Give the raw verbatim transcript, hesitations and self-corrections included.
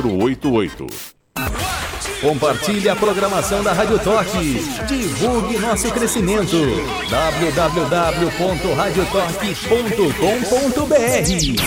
quatro oito oito. Compartilhe a programação da Rádio Toque. Divulgue nosso crescimento. w w w ponto rádio toque ponto com ponto b r